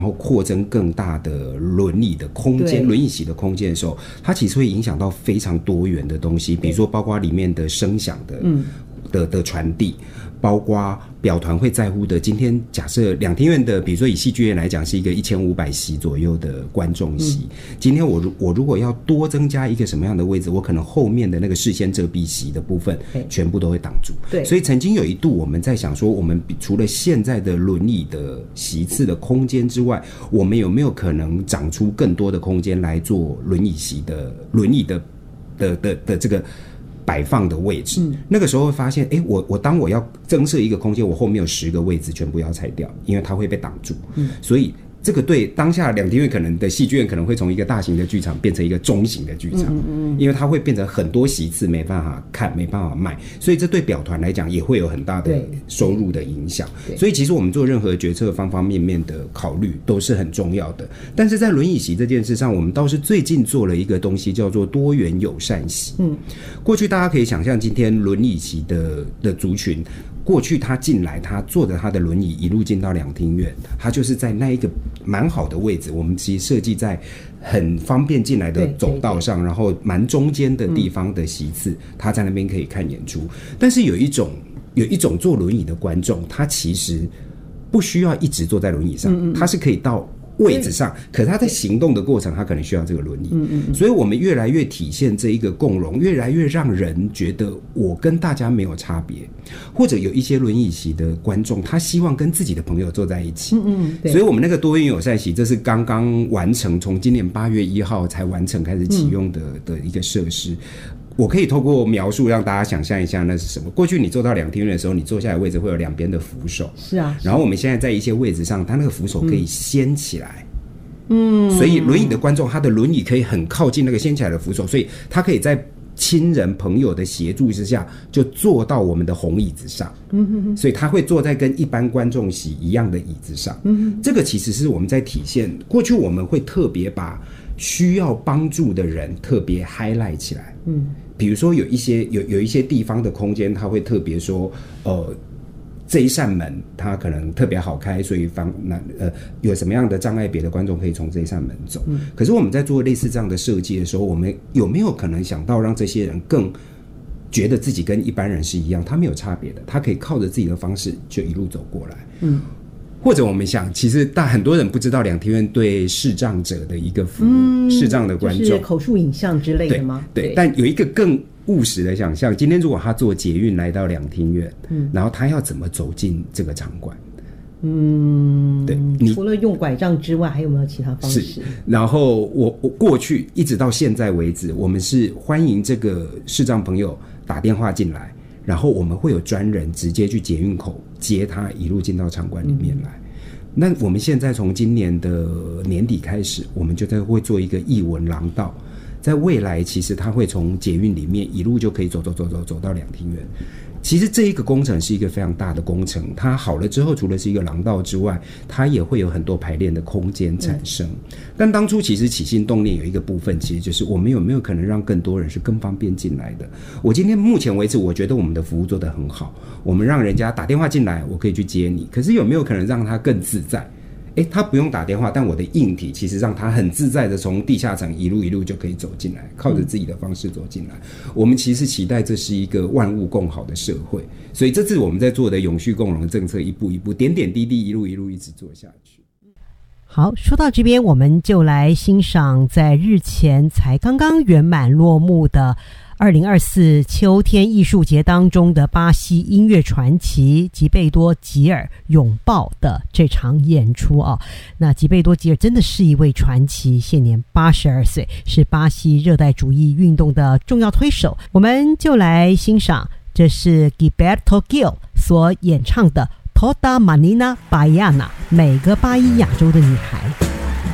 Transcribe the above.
然后扩增更大的轮椅的空间，轮椅席的空间的时候，它其实会影响到非常多元的东西，比如说包括里面的声响的传递，包括表团会在乎的。今天假设两厅院的，比如说以戏剧院来讲，是一个1500席左右的观众席。今天我如果要多增加一个什么样的位置，我可能后面的那个视线遮蔽席的部分全部都会挡住。对，所以曾经有一度我们在想说，我们除了现在的轮椅的席次的空间之外，我们有没有可能长出更多的空间来做轮椅席的轮椅的这个摆放的位置。那个时候会发现，我当我要增设一个空间，我后面有10个位置全部要拆掉，因为它会被挡住。所以这个对当下两厅院可能的戏剧院可能会从一个大型的剧场变成一个中型的剧场，因为它会变成很多席次没办法看，没办法卖，所以这对表团来讲也会有很大的收入的影响。所以其实我们做任何决策方方面面的考虑都是很重要的。但是在轮椅席这件事上，我们倒是最近做了一个东西叫做多元友善席。过去大家可以想象，今天轮椅席的族群，过去他进来，他坐着他的轮椅一路进到两厅院，他就是在那一个蛮好的位置，我们其实设计在很方便进来的走道上，然后蛮中间的地方的席次，他在那边可以看演出。但是有一种坐轮椅的观众，他其实不需要一直坐在轮椅上，他是可以到位置上，可是他在行动的过程他可能需要这个轮椅。所以我们越来越体现这一个共融，越来越让人觉得我跟大家没有差别。或者有一些轮椅席的观众，他希望跟自己的朋友坐在一起。所以我们那个多元友善席，这是刚刚完成，从今年8月1号才完成开始启用的一个设施。我可以透过描述让大家想象一下那是什么。过去你坐到两厅院的时候，你坐下来的位置会有两边的扶手，是啊，然后我们现在在一些位置上，它那个扶手可以掀起来，所以轮椅的观众他的轮椅可以很靠近那个掀起来的扶手，所以他可以在亲人朋友的协助之下就坐到我们的红椅子上，所以他会坐在跟一般观众席一样的椅子上。这个其实是我们在体现，过去我们会特别把需要帮助的人特别 highlight 起来。比如说有一些地方的空间，他会特别说，这一扇门它可能特别好开，所以有什么样的障碍，别的观众可以从这一扇门走。可是我们在做类似这样的设计的时候，我们有没有可能想到让这些人更觉得自己跟一般人是一样，他没有差别的，他可以靠着自己的方式就一路走过来。或者我们想，其实很多人不知道两厅院对视障者的一个服务，视障的观众， 就是口述影像之类的吗？ 对，但有一个更务实的想象，今天如果他坐捷运来到两厅院，然后他要怎么走进这个场馆？对， 除了用拐杖之外，还有没有其他方式？是。 然后我过去一直到现在为止，我们是欢迎这个视障朋友打电话进来，然后我们会有专人直接去捷运口接他，一路进到场馆里面来。那我们现在从今年的年底开始，我们就会做一个艺文廊道，在未来其实他会从捷运里面一路就可以走到两厅院。其实这一个工程是一个非常大的工程，它好了之后，除了是一个廊道之外，它也会有很多排练的空间产生。但当初其实起心动念有一个部分，其实就是我们有没有可能让更多人是更方便进来的。我今天目前为止，我觉得我们的服务做得很好，我们让人家打电话进来，我可以去接你，可是有没有可能让他更自在？他不用打电话，但我的硬体其实让他很自在的从地下层一路就可以走进来，靠着自己的方式走进来。我们其实期待这是一个万物共好的社会，所以这是我们在做的永续共荣的政策，一步一步点点滴滴一路一直做下去。 好，说到这边，我们就来欣赏在日前才刚刚圆满落幕的2024秋天艺术节当中的巴西音乐传奇吉贝多吉尔拥抱的这场演出啊。那吉贝多吉尔真的是一位传奇，现年82岁，是巴西热带主义运动的重要推手。我们就来欣赏，这是 Gilberto Gil 所演唱的 Toda Menina Baiana 每个巴伊亚洲的女孩。